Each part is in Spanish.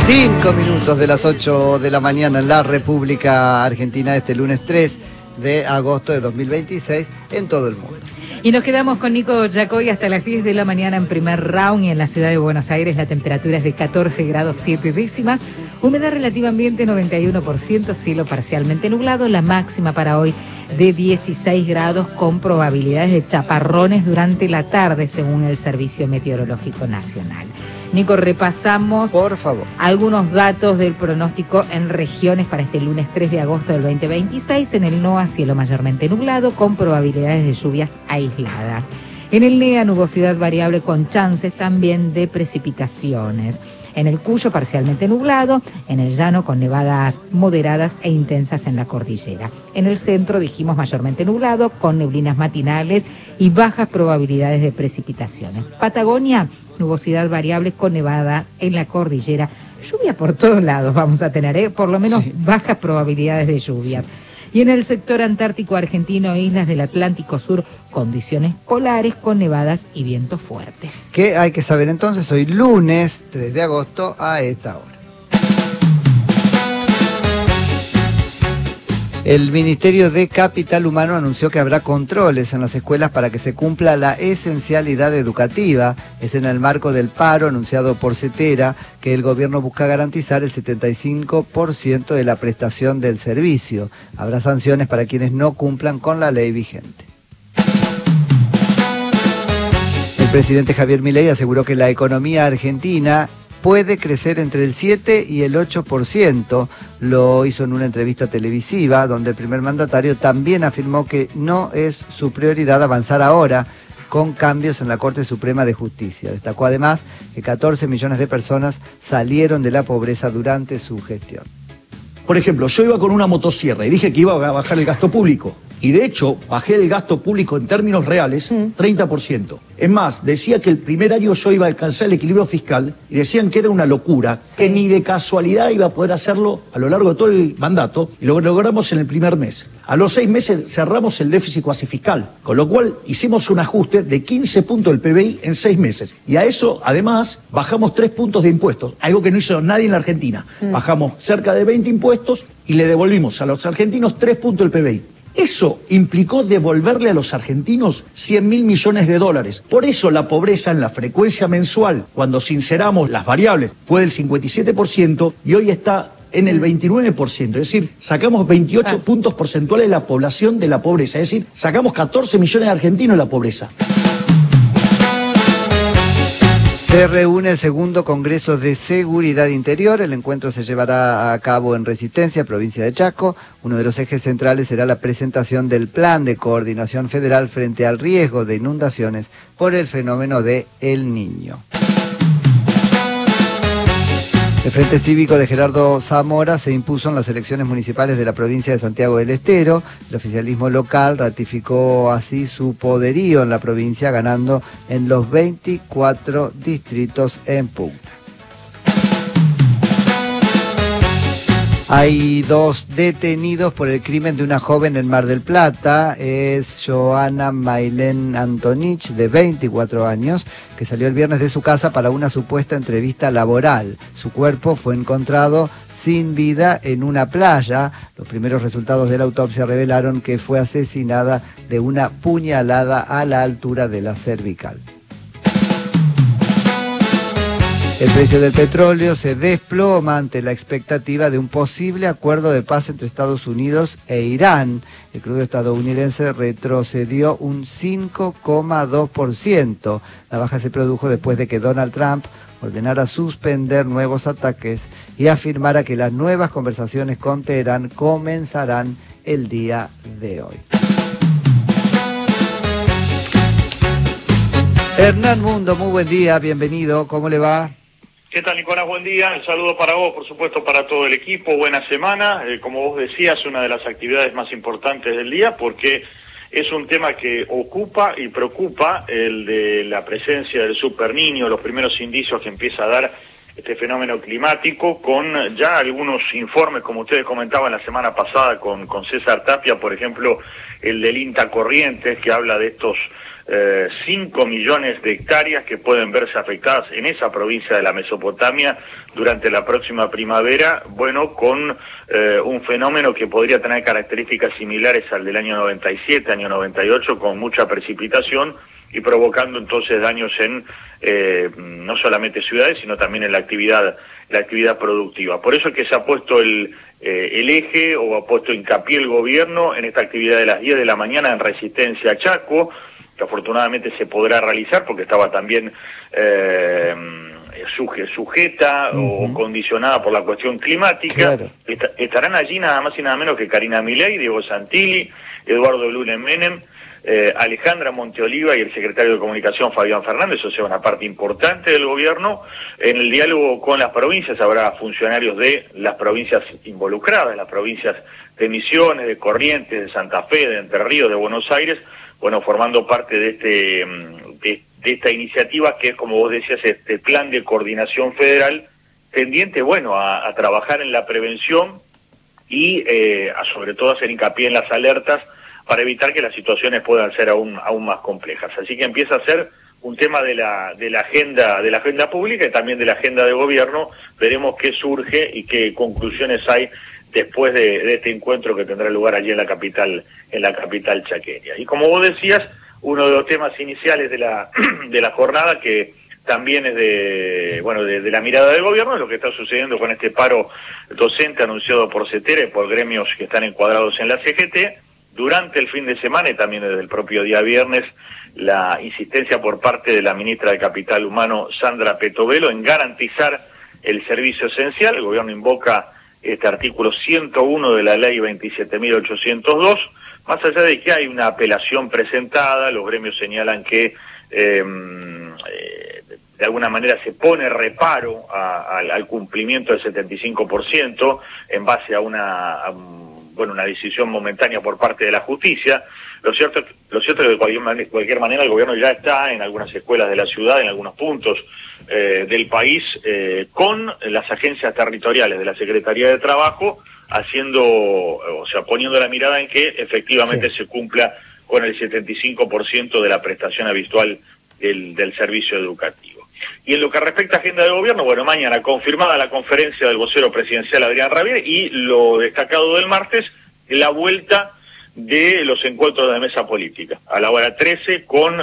5 minutos de las 8 de la mañana en la República Argentina, este lunes 3 de agosto de 2026 en todo el mundo. Y nos quedamos con Nico Yacoy hasta las 10 de la mañana en primer round, y en la ciudad de Buenos Aires la temperatura es de 14 grados 7 décimas, humedad relativa ambiente 91%, cielo parcialmente nublado, la máxima para hoy de 16 grados con probabilidades de chaparrones durante la tarde según el Servicio Meteorológico Nacional. Nico, repasamos por favor algunos datos del pronóstico en regiones para este lunes 3 de agosto del 2026. En el NOA, cielo mayormente nublado con probabilidades de lluvias aisladas. En el NEA, nubosidad variable con chances también de precipitaciones. En el Cuyo, parcialmente nublado. En el Llano, con nevadas moderadas e intensas en la cordillera. En el centro, dijimos, mayormente nublado, con neblinas matinales y bajas probabilidades de precipitaciones. Patagonia, nubosidad variable con nevada en la cordillera. Lluvia por todos lados vamos a tener, por lo menos sí, bajas probabilidades de lluvias. Sí. Y en el sector antártico argentino e islas del Atlántico Sur, condiciones polares con nevadas y vientos fuertes. ¿Qué hay que saber entonces hoy lunes 3 de agosto a esta hora? El Ministerio de Capital Humano anunció que habrá controles en las escuelas para que se cumpla la esencialidad educativa. Es en el marco del paro anunciado por CETERA que el gobierno busca garantizar el 75% de la prestación del servicio. Habrá sanciones para quienes no cumplan con la ley vigente. El presidente Javier Milei aseguró que la economía argentina puede crecer entre el 7 y el 8%. Lo hizo en una entrevista televisiva donde el primer mandatario también afirmó que no es su prioridad avanzar ahora con cambios en la Corte Suprema de Justicia. Destacó además que 14 millones de personas salieron de la pobreza durante su gestión. Por ejemplo, yo iba con una motosierra y dije que iba a bajar el gasto público. Y de hecho, bajé el gasto público en términos reales 30%. Es más, decía que el primer año yo iba a alcanzar el equilibrio fiscal y decían que era una locura, sí, que ni de casualidad iba a poder hacerlo a lo largo de todo el mandato, y lo logramos en el primer mes. A los 6 meses cerramos el déficit cuasi fiscal, con lo cual hicimos un ajuste de 15 puntos del PBI en 6 meses. Y a eso, además, bajamos 3 puntos de impuestos, algo que no hizo nadie en la Argentina. Bajamos cerca de 20 impuestos y le devolvimos a los argentinos 3 puntos del PBI. Eso implicó devolverle a los argentinos 100.000 millones de dólares. Por eso la pobreza en la frecuencia mensual, cuando sinceramos las variables, fue del 57% y hoy está en el 29%. Es decir, sacamos 28 puntos porcentuales de la población de la pobreza. Es decir, sacamos 14 millones de argentinos de la pobreza. Se reúne el segundo Congreso de Seguridad Interior. El encuentro se llevará a cabo en Resistencia, provincia de Chaco. Uno de los ejes centrales será la presentación del Plan de Coordinación Federal frente al riesgo de inundaciones por el fenómeno de El Niño. El Frente Cívico de Gerardo Zamora se impuso en las elecciones municipales de la provincia de Santiago del Estero. El oficialismo local ratificó así su poderío en la provincia, ganando en los 24 distritos en pugna. Hay 2 detenidos por el crimen de una joven en Mar del Plata. Es Joana Mailén Antonich, de 24 años, que salió el viernes de su casa para una supuesta entrevista laboral. Su cuerpo fue encontrado sin vida en una playa. Los primeros resultados de la autopsia revelaron que fue asesinada de una puñalada a la altura de la cervical. El precio del petróleo se desploma ante la expectativa de un posible acuerdo de paz entre Estados Unidos e Irán. El crudo estadounidense retrocedió un 5,2%. La baja se produjo después de que Donald Trump ordenara suspender nuevos ataques y afirmara que las nuevas conversaciones con Teherán comenzarán el día de hoy. Hernán Mundo, muy buen día, bienvenido, ¿cómo le va? ¿Qué tal, Nicolás? Buen día. Un saludo para vos, por supuesto, para todo el equipo. Buena semana. Como vos decías, una de las actividades más importantes del día, porque es un tema que ocupa y preocupa, el de la presencia del Super Niño, los primeros indicios que empieza a dar este fenómeno climático, con ya algunos informes, como ustedes comentaban la semana pasada con César Tapia, por ejemplo, el del INTA Corrientes, que habla de estos 5 millones de hectáreas que pueden verse afectadas en esa provincia de la Mesopotamia durante la próxima primavera, bueno, con un fenómeno que podría tener características similares al del año 97, año 98, con mucha precipitación y provocando entonces daños en no solamente ciudades, sino también en la actividad productiva. Por eso es que se ha puesto el eje, o ha puesto hincapié el gobierno en esta actividad de las 10 de la mañana en Resistencia Chaco, que afortunadamente se podrá realizar porque estaba también sujeta o condicionada por la cuestión climática. Claro. Estarán allí nada más y nada menos que Karina Milei, Diego Santilli, Eduardo Lunes Menem, Alejandra Monteoliva y el secretario de Comunicación Fabián Fernández, o sea, una parte importante del gobierno. En el diálogo con las provincias habrá funcionarios de las provincias involucradas, las provincias de Misiones, de Corrientes, de Santa Fe, de Entre Ríos, de Buenos Aires, bueno, formando parte de esta iniciativa que es, como vos decías, este plan de coordinación federal tendiente, bueno, a trabajar en la prevención y a sobre todo hacer hincapié en las alertas para evitar que las situaciones puedan ser aún más complejas. Así que empieza a ser un tema de la agenda pública y también de la agenda de gobierno. Veremos qué surge y qué conclusiones hay después de este encuentro que tendrá lugar allí en la capital chaqueña. Y como vos decías, uno de los temas iniciales de la jornada, que también es de la mirada del gobierno, es lo que está sucediendo con este paro docente anunciado por CETERA y por gremios que están encuadrados en la CGT. Durante el fin de semana y también desde el propio día viernes, la insistencia por parte de la ministra de Capital Humano, Sandra Petovelo, en garantizar el servicio esencial. El gobierno invoca este artículo 101 de la ley 27.802, más allá de que hay una apelación presentada, los gremios señalan que de alguna manera se pone reparo al cumplimiento del 75% en base a una decisión momentánea por parte de la justicia. Lo cierto es que de cualquier manera el gobierno ya está en algunas escuelas de la ciudad, en algunos puntos del país, con las agencias territoriales de la Secretaría de Trabajo, poniendo la mirada en que efectivamente se cumpla con el 75% de la prestación habitual del servicio educativo. Y en lo que respecta a agenda de gobierno, bueno, mañana confirmada la conferencia del vocero presidencial Adrián Rabier, y lo destacado del martes, la vuelta de los encuentros de mesa política a la hora 13 con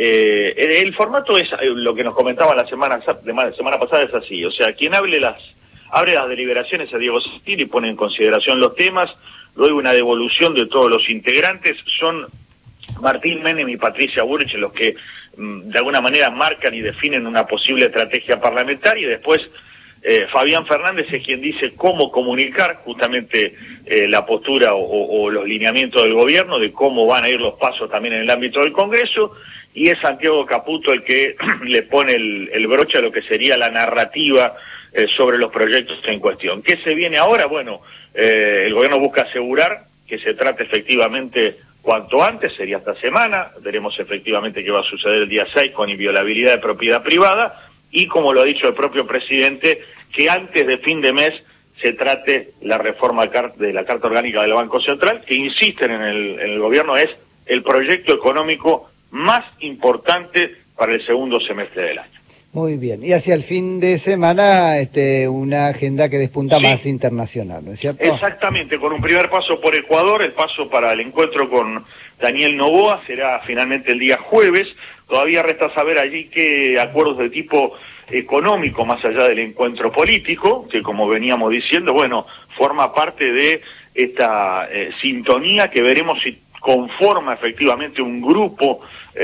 el formato es lo que nos comentaba la semana pasada, es así, o sea, quien abre las deliberaciones a Diego Santilli, pone en consideración los temas, luego una devolución de todos los integrantes, son Martín Menem y Patricia Bullrich los que de alguna manera marcan y definen una posible estrategia parlamentaria, y después Fabián Fernández es quien dice cómo comunicar justamente la postura o los lineamientos del gobierno, de cómo van a ir los pasos también en el ámbito del Congreso, y es Santiago Caputo el que le pone el broche a lo que sería la narrativa sobre los proyectos en cuestión. ¿Qué se viene ahora? Bueno, el gobierno busca asegurar que se trate efectivamente cuanto antes, sería esta semana, veremos efectivamente qué va a suceder el día 6 con inviolabilidad de propiedad privada, y como lo ha dicho el propio presidente, que antes de fin de mes se trate la reforma de la Carta Orgánica del Banco Central, que insisten en el gobierno es el proyecto económico más importante para el segundo semestre del año. Muy bien, y hacia el fin de semana una agenda que despunta más internacional, ¿no es cierto? Exactamente, con un primer paso por Ecuador, el paso para el encuentro con Daniel Noboa será finalmente el día jueves. Todavía resta saber allí qué acuerdos de tipo económico, más allá del encuentro político, que como veníamos diciendo, bueno, forma parte de esta sintonía que veremos si conforma efectivamente un grupo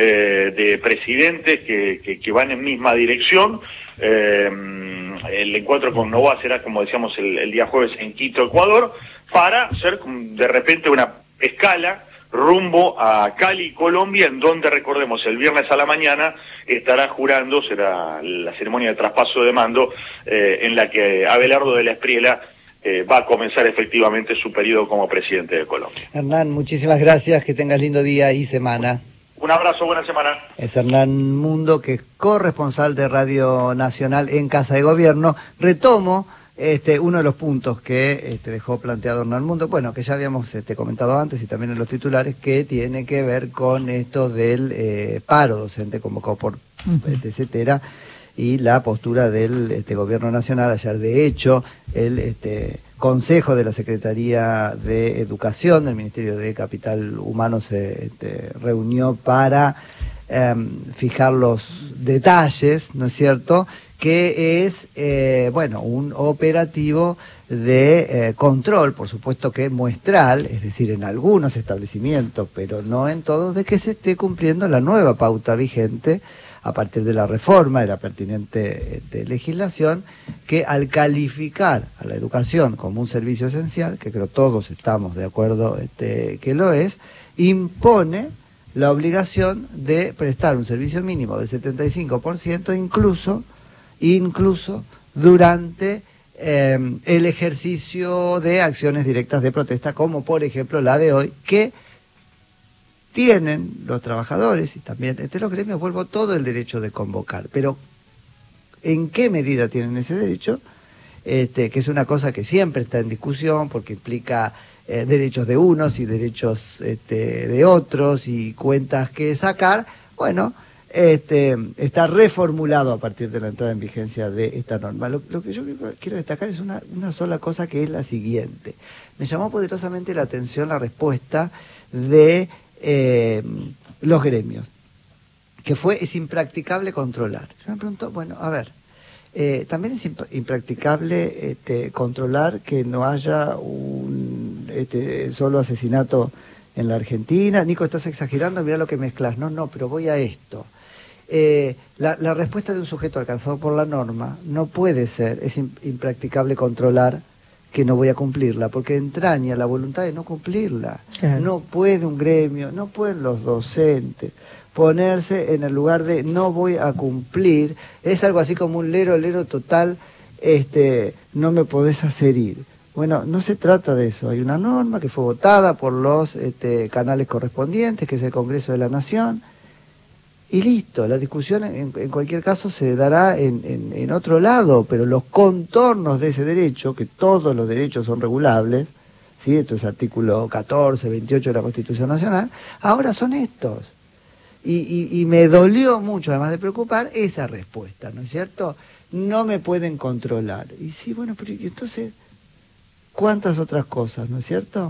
de presidentes que van en misma dirección. El encuentro con Noboa será, como decíamos, el día jueves en Quito, Ecuador, para hacer de repente una escala rumbo a Cali, Colombia, en donde, recordemos, el viernes a la mañana estará jurando, será la ceremonia de traspaso de mando, en la que Abelardo de la Espriella va a comenzar efectivamente su periodo como presidente de Colombia. Hernán, muchísimas gracias, que tengas lindo día y semana. Un abrazo, buena semana. Es Hernán Mundo, que es corresponsal de Radio Nacional en Casa de Gobierno. Retomo uno de los puntos que dejó planteado Hernán Mundo, bueno, que ya habíamos comentado antes y también en los titulares, que tiene que ver con esto del paro docente convocado por CETERA y la postura del Gobierno Nacional. Ayer, de hecho, el Consejo de la Secretaría de Educación del Ministerio de Capital Humano se reunió para fijar los detalles, ¿no es cierto?, que es, un operativo de control, por supuesto que muestral, es decir, en algunos establecimientos, pero no en todos, de que se esté cumpliendo la nueva pauta vigente a partir de la reforma de la pertinente legislación, que al calificar a la educación como un servicio esencial, que creo todos estamos de acuerdo que lo es, impone la obligación de prestar un servicio mínimo del 75%, incluso durante el ejercicio de acciones directas de protesta, como por ejemplo la de hoy, que tienen los trabajadores y también los gremios, todo el derecho de convocar. Pero ¿en qué medida tienen ese derecho? Que es una cosa que siempre está en discusión, porque implica derechos de unos y derechos de otros y cuentas que sacar. Bueno, está reformulado a partir de la entrada en vigencia de esta norma. Lo que yo quiero destacar es una sola cosa, que es la siguiente. Me llamó poderosamente la atención la respuesta de los gremios, que es impracticable controlar. Yo me pregunto, bueno, a ver, también es impracticable controlar que no haya un solo asesinato en la Argentina. Nico, estás exagerando, mira lo que mezclas. No, pero voy a esto. La respuesta de un sujeto alcanzado por la norma no puede ser, es impracticable controlar que no voy a cumplirla, porque entraña la voluntad de no cumplirla. Claro. No puede un gremio, no pueden los docentes ponerse en el lugar de no voy a cumplir. Es algo así como un lero total, no me podés hacer ir. Bueno, no se trata de eso. Hay una norma que fue votada por los canales correspondientes, que es el Congreso de la Nación, y listo. La discusión en cualquier caso se dará en otro lado, pero los contornos de ese derecho, que todos los derechos son regulables, ¿sí? Esto es artículo 14, 28 de la Constitución Nacional, ahora son estos. Y me dolió mucho, además de preocupar, esa respuesta, ¿no es cierto? No me pueden controlar. Y sí, bueno, pero entonces, ¿cuántas otras cosas, no es cierto?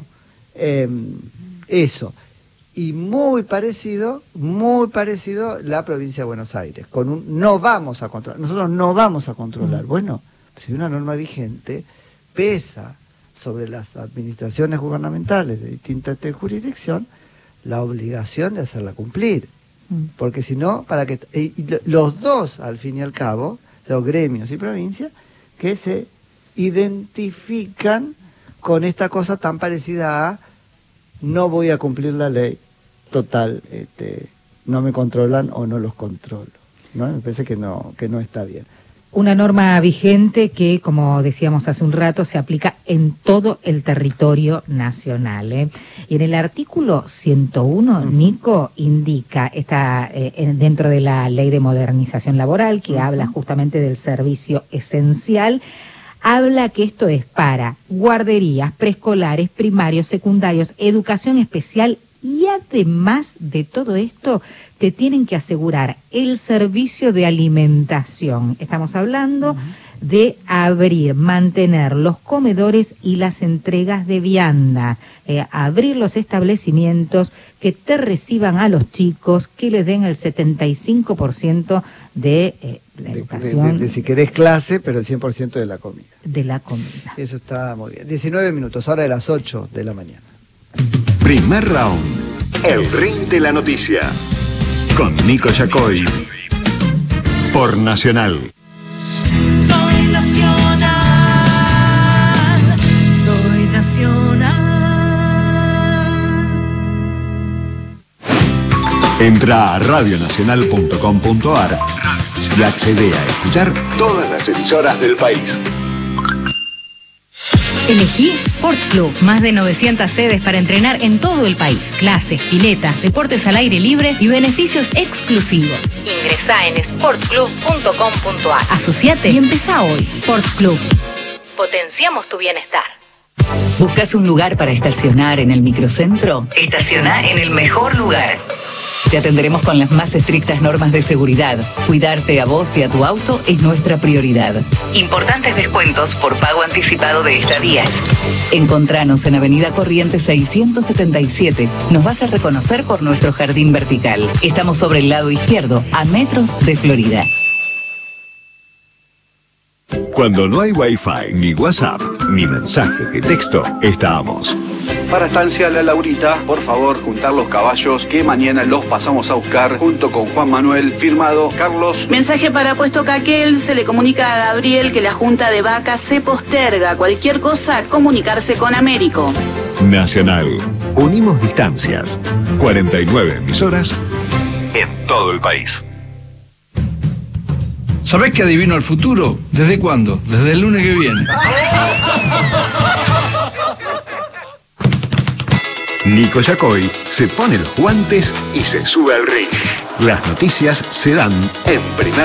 Eso. Y muy parecido la provincia de Buenos Aires, con un no vamos a controlar. Nosotros no vamos a controlar. Bueno, si una norma vigente pesa sobre las administraciones gubernamentales de distintas jurisdicción la obligación de hacerla cumplir. Porque si no, para que los dos, al fin y al cabo, los gremios y provincias, que se identifican con esta cosa tan parecida a no voy a cumplir la ley, total, no me controlan o no los controlo, ¿no? Me parece que no está bien. Una norma vigente que, como decíamos hace un rato, se aplica en todo el territorio nacional, ¿eh? Y en el artículo 101, Nico, indica, está dentro de la Ley de Modernización Laboral, que habla justamente del servicio esencial, habla que esto es para guarderías, preescolares, primarios, secundarios, educación especial, y además de todo esto, te tienen que asegurar el servicio de alimentación. Estamos hablando de abrir, mantener los comedores y las entregas de vianda, abrir los establecimientos que te reciban a los chicos, que les den el 75% de la educación. De si querés clase, pero el 100% de la comida. De la comida. Eso está muy bien. 19 minutos, ahora de las 8 de la mañana. Primer round. El ring de la noticia. Con Nico Yacoy. Por Nacional. Soy nacional. Soy nacional. Entra a radionacional.com.ar y accede a escuchar todas las emisoras del país. Elegí Sport Club, más de 900 sedes para entrenar en todo el país. Clases, piletas, deportes al aire libre y beneficios exclusivos. Ingresá en sportclub.com.ar. Asociate y empezá hoy. Sport Club. potenciamos tu bienestar. ¿Buscas un lugar para estacionar en el microcentro? Estaciona en el mejor lugar. Te atenderemos con las más estrictas normas de seguridad. Cuidarte a vos y a tu auto es nuestra prioridad. Importantes descuentos por pago anticipado de estadías. Encontranos en Avenida Corrientes 677. Nos vas a reconocer por nuestro jardín vertical. Estamos sobre el lado izquierdo, a metros de Florida. Cuando no hay Wi-Fi, ni WhatsApp, ni mensaje de texto, estamos. Para Estancia La Laurita, por favor, juntar los caballos que mañana los pasamos a buscar junto con Juan Manuel, firmado Carlos. Mensaje para Puesto Caquel, se le comunica a Gabriel que la junta de vacas se posterga. Cualquier cosa, comunicarse con Américo. Nacional. Unimos distancias. 49 emisoras en todo el país. ¿Sabés que adivino el futuro? ¿Desde cuándo? Desde el lunes que viene. Nico Yacoy se pone los guantes y se sube al ring. Las noticias se dan en primer